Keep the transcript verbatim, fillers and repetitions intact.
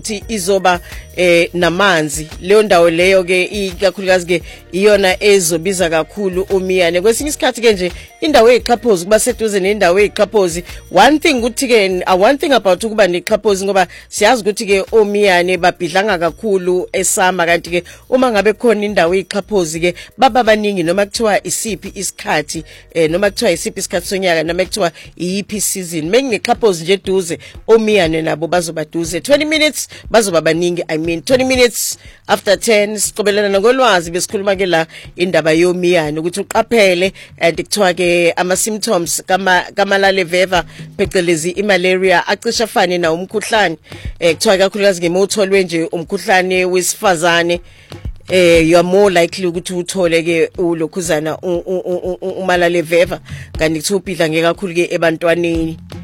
futhi izoba eh namanzi leyo ndawo leyo ke ikakhulukazi ke iyona ezobiza kakhulu umiyane kwesinye isikhathi ke nje indawo eziqhaphozi kuba seduze nendawo eziqhaphozi one thing ukuthi ke one thing about ukuba neqhaphozi ngoba siyazi ukuthi ke omiyane babhidlanga kakhulu esama kanti ke uma ngabe khona indawo eziqhaphozi ke baba baningi noma kuthiwa isiphi isikhathi eh noma kuthiwa isiphi isikhathi sonyaka noma kuthiwa iyiphi season mengineqhaphozi nje eduze omiyane nabo bazobaduze twenty minutes bazoba baningi I mean twenty minutes after ten siqobelana ngolwazi besikhuluma ke la indaba yomiyane ukuthi uqaphele and kuthiwa ke ama symptoms kama kamalale veva phecelezi imalaria acisha fane na umkhuhlane eh kuthiwa kakhulukazi ngemotholwe nje umkhuhlane wesifazane eh you are more likely ukuthi uthole ke ulokhuzana umalale veva kanti kuthi ubhidla ngekakhulu ke ebantwaneni